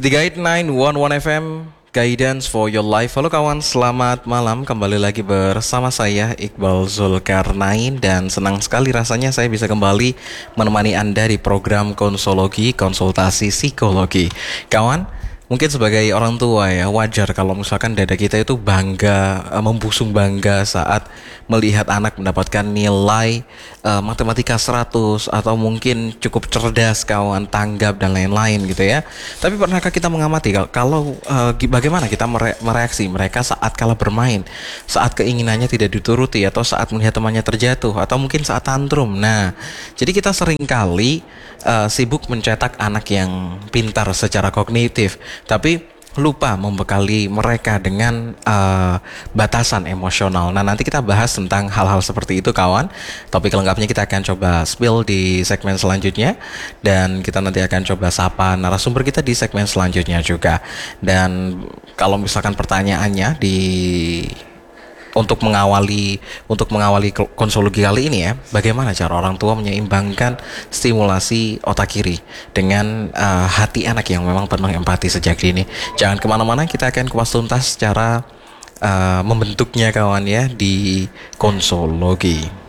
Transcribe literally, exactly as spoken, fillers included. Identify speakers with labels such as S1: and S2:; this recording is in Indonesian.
S1: The Guide sembilan satu satu F M, Guidance for Your Life. Halo kawan, selamat malam. Kembali lagi bersama saya Iqbal Zulkarnain. Dan senang sekali rasanya saya bisa kembali menemani Anda di program Konsologi, Konsultasi Psikologi. Kawan, mungkin sebagai orang tua ya, wajar kalau misalkan dada kita itu bangga, membusung bangga saat melihat anak mendapatkan nilai uh, matematika seratus, atau mungkin cukup cerdas kawan, tanggap dan lain-lain gitu ya. Tapi pernahkah kita mengamati kalau uh, bagaimana kita mere- mereaksi mereka saat kalah bermain, saat keinginannya tidak dituruti, atau saat melihat temannya terjatuh, atau mungkin saat tantrum. Nah, jadi kita seringkali uh, sibuk mencetak anak yang pintar secara kognitif, tapi lupa membekali mereka dengan uh, batasan emosional. Nah, nanti kita bahas tentang hal-hal seperti itu kawan. Topik lengkapnya kita akan coba spill di segmen selanjutnya, dan kita nanti akan coba sapa narasumber kita di segmen selanjutnya juga. Dan kalau misalkan pertanyaannya di untuk mengawali untuk mengawali konsologi kali ini ya, bagaimana cara orang tua menyeimbangkan stimulasi otak kiri dengan uh, hati anak yang memang penuh empati sejak dini. Jangan kemana-mana, kita akan kupas tuntas cara uh, membentuknya kawan ya di konsologi.